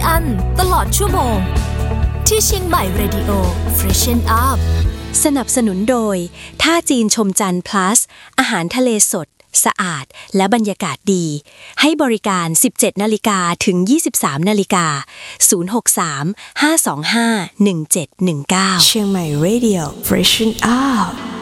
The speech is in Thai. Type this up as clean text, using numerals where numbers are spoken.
อั้นตลอดชั่วโมงที่เชียงใหม่ Radio Freshen Up สนับสนุนโดยท่าจีนชมจันทร์ plus อาหารทะเลสดสะอาดและบรรยากาศดีให้บริการ 17:00 นถึง 23:00 น063 525 1719 เชียงใหม่ Radio Freshen Up